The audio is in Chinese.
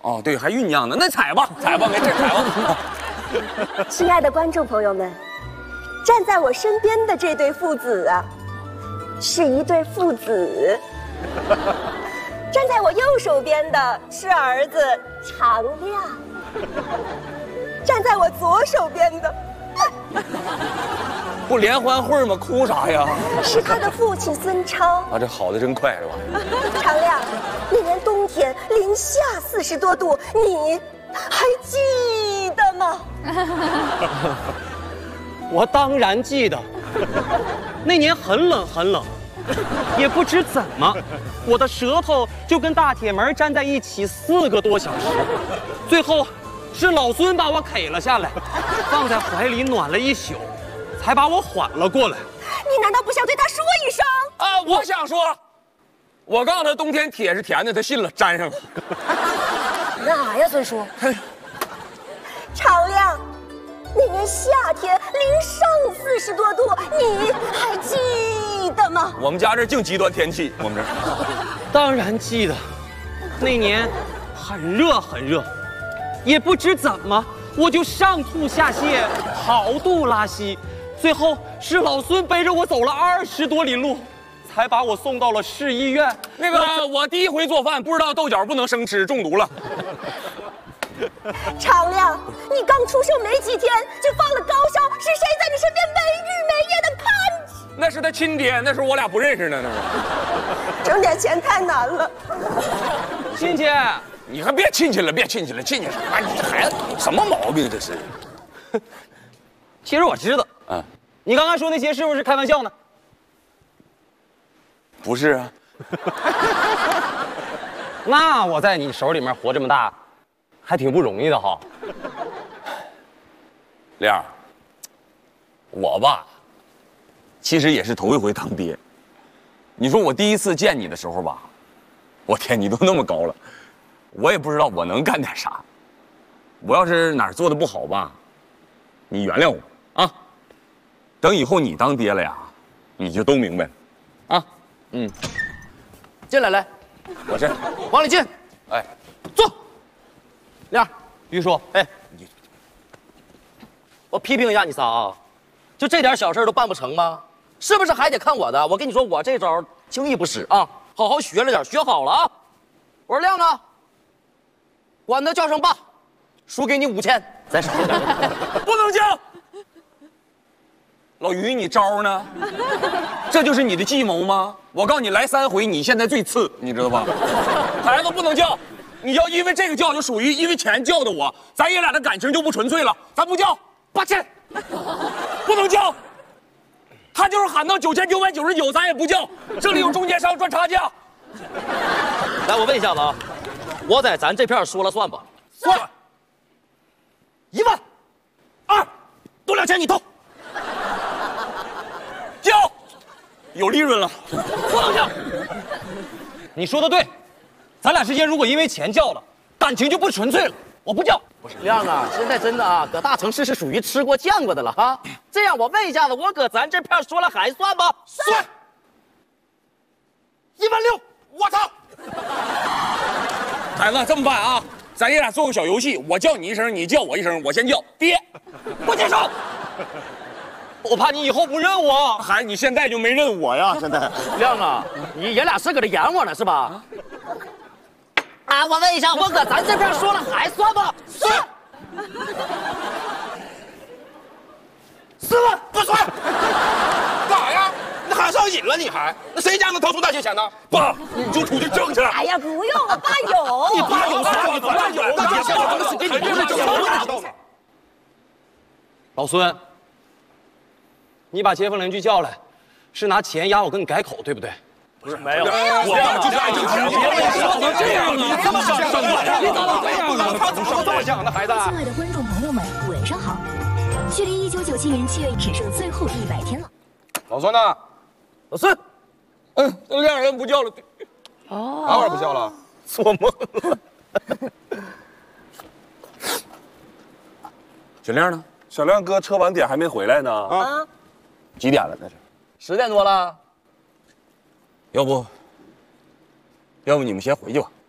哦，对，还酝酿呢，那踩吧，踩吧，没事，踩吧。 亲爱的观众朋友们，站在我身边的这对父子啊，是一对父子。站在我右手边的是儿子常亮，站在我左手边的不联欢会吗？哭啥呀？ 是他的父亲孙超。 啊，这好的真快是吧？ 常亮，那年冬天零下40多度，你还记得吗？ 我当然记得，那年很冷很冷，也不知怎么，我的舌头就跟大铁门粘在一起4个多小时，最后是老孙把我啃了下来，放在怀里暖了一宿，才把我缓了过来。 你难道不想对他说一声？ 啊，我想说，我告诉他冬天铁是甜的，他信了，粘上了。 干啥呀，孙叔？常亮，那年夏天零上40多度，你还记得吗？ 我们家这净极端天气，我们这。 当然记得，那年很热很热，也不知怎么我就上吐下泻，好肚拉稀，最后是老孙背着我走了20多里路，才把我送到了市医院。 那个，我第一回做饭，不知道豆角不能生吃，中毒了。 常亮，你刚出生没几天就放了高烧，是谁在你身边没日没夜的看着？ 那是他亲爹，那时候我俩不认识呢，那是。 挣点钱太难了。 亲戚， 你还别亲戚了，别亲戚了，亲戚什么？你这孩子什么毛病这是？ 其实我知道，你刚刚说那些是不是开玩笑呢？ 不是啊。 那我在你手里面活这么大，还挺不容易的哈。 亮，我吧，其实也是头一回当爹。你说我第一次见你的时候吧，我天，你都那么高了，我也不知道我能干点啥。我要是哪儿做的不好吧，你原谅我啊。等以后你当爹了呀，你就都明白了，啊。 进来来， 我这往里进。 哎， 坐。亮， 于叔， 哎，我批评一下你仨啊，就这点小事都办不成吗？是不是还得看我的？我跟你说，我这招轻易不使啊，好好学了点，学好了啊。我说亮呢，管他叫声爸，叔给你5000，再少点。 不能叫。老于，你招呢？这就是你的计谋吗？我告诉你，来3回，你现在最次，你知道吧？孩子不能叫，你要因为这个叫，就属于因为钱叫的我，咱爷俩的感情就不纯粹了。咱不叫，抱歉，不能叫。他就是喊到9999，咱也不叫。这里有中间商赚差价。 来，我问一下子啊，我在咱这片说了算吧？ 算。 1万，2，多2000你投。 叫，有利润了。 不能叫。 你说的对，咱俩之间如果因为钱叫了，感情就不纯粹了。我不叫。 不是亮啊，现在真的啊，搁大城市是属于吃过见过的了哈。这样我问一下子，我搁咱这片说了还算吗？ 算。 16000， 我操！孩子，这么办啊？咱爷俩做个小游戏，我叫你一声，你叫我一声，我先叫爹，不接受。 我怕你以后不认我。 孩子，你现在就没认我呀？现在， 亮啊，你爷俩是搁这演我呢是吧？啊，我问一下，我搁咱这边说了还算吗？ 算。 4万不算。干啥呀？你喊上瘾了，你还？那谁家能掏出那些钱呢？爸，你就出去挣去。 哎呀，不用了，爸有。 你爸有啥？你爸有？那这钱我是给你不是挣的。 老孙，你把街坊邻居叫来，是拿钱压我跟你改口，对不对？ 不是没有， 我爸就是爱挣钱。 怎么这样呢？这么像你怎么这样呢？ 他怎么这么像呢？孩子。 亲爱的观众朋友们，晚上好！距离1997年7月只剩最后100天了。 老孙呢？ 老孙， 亮人不叫了。哦，哪会儿不叫了？ 做梦了。 小亮呢？ 小亮哥车晚点还没回来呢。 啊，几点了？那是 10点多了。 要不你们先回去吧。